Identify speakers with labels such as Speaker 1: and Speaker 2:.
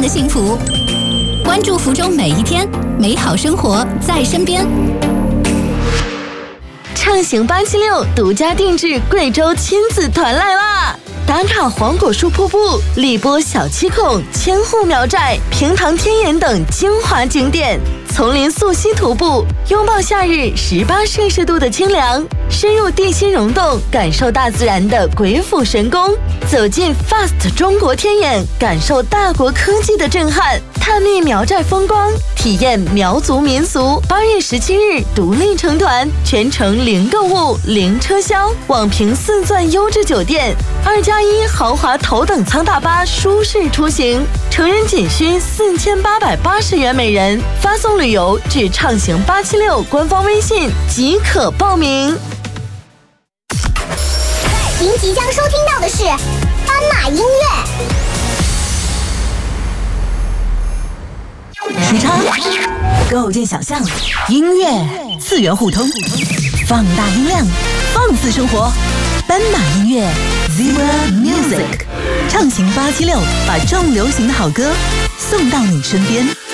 Speaker 1: 的幸福。关注福州每一天，美好生活在身边。
Speaker 2: 畅行876独家定制贵州亲子团来啦！打卡黄果树瀑布、荔波小七孔、千户苗寨、平塘天眼等精华景点，丛林溯溪徒步，拥抱夏日18摄氏度的清凉，深入地心溶洞，感受大自然的鬼斧神工，走进 FAST 中国天眼，感受大国科技的震撼，探秘苗寨风光，体验苗族民俗。8月17日独立成团，全程零购物、零车厢，网评4钻优质酒店，2+1豪华头等舱大巴，舒适出行，成人仅需4880元每人。发送旅游至畅行876官方微信即可报名。
Speaker 3: 您即将收听到的是斑马音乐。
Speaker 4: 时差构建想象，音乐次元互通，放大音量，放肆生活。斑马音乐 Zebra Music 畅行876，把重流行的好歌送到你身边。